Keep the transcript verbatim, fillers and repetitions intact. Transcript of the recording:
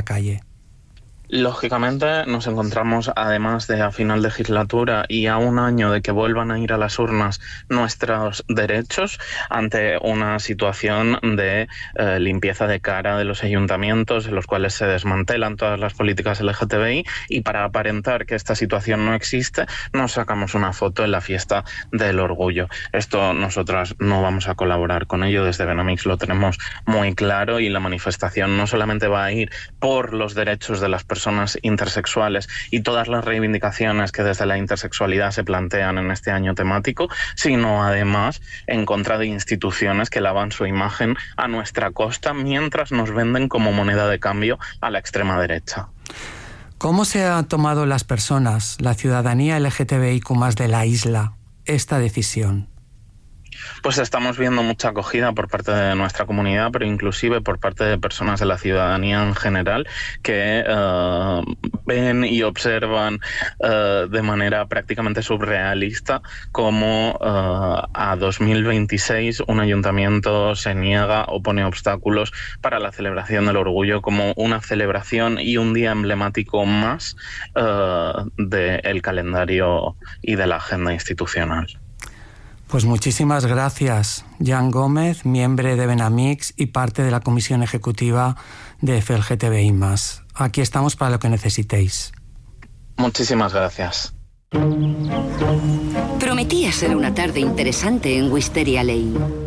calle. Lógicamente nos encontramos, además de a final de legislatura y a un año de que vuelvan a ir a las urnas nuestros derechos, ante una situación de eh, limpieza de cara de los ayuntamientos, en los cuales se desmantelan todas las políticas L G T B I, y para aparentar que esta situación no existe, nos sacamos una foto en la fiesta del orgullo. Esto nosotras no vamos a colaborar con ello, desde Benamix lo tenemos muy claro, y la manifestación no solamente va a ir por los derechos de las personas personas intersexuales y todas las reivindicaciones que desde la intersexualidad se plantean en este año temático, sino además en contra de instituciones que lavan su imagen a nuestra costa mientras nos venden como moneda de cambio a la extrema derecha. ¿Cómo se han tomado las personas, la ciudadanía L G T B I Q más de la isla, esta decisión? Pues estamos viendo mucha acogida por parte de nuestra comunidad, pero inclusive por parte de personas de la ciudadanía en general, que uh, ven y observan uh, de manera prácticamente surrealista cómo uh, a dos mil veintiséis un ayuntamiento se niega o pone obstáculos para la celebración del orgullo como una celebración y un día emblemático más uh, del calendario y de la agenda institucional. Pues muchísimas gracias, Jan Gómez, miembro de Benamix y parte de la Comisión Ejecutiva de F L G T B I más. Aquí estamos para lo que necesitéis. Muchísimas gracias. Prometía ser una tarde interesante en Wisteria Lane.